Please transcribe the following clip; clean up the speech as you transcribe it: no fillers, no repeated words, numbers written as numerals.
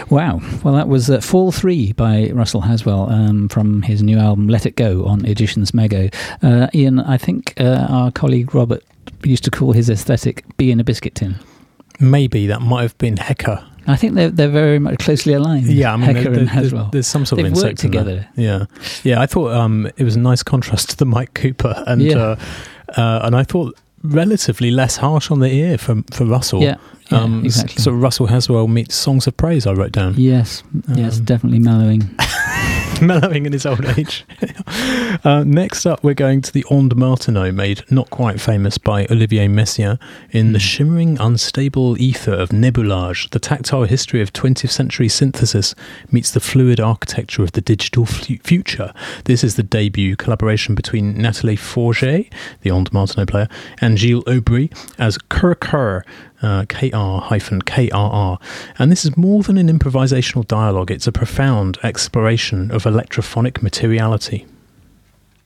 Wow. Well, that was Fall 3 by Russell Haswell from his new album Let It Go on Editions Mego. Ian, I think our colleague Robert used to call his aesthetic Bee in a Biscuit Tin. Maybe that might have been Hecker. I think they're very much closely aligned. Yeah, I mean, Hecker and Haswell. There's some sort of insect worked together. Yeah, I thought it was a nice contrast to the Mike Cooper, and I thought relatively less harsh on the ear for Russell. Yeah, exactly. So Russell Haswell meets Songs of Praise, I wrote down. Yes, definitely mellowing. Mellowing in his old age. Next up, we're going to the Onde Martenot, made not quite famous by Olivier Messiaen, in the shimmering, unstable ether of nebulage. The tactile history of 20th century synthesis meets the fluid architecture of the digital future. This is the debut collaboration between Nathalie Forget, the Onde Martenot player, and Gilles Aubry as Kr, Kr-KRR. And this is more than an improvisational dialogue, it's a profound exploration of electrophonic materiality.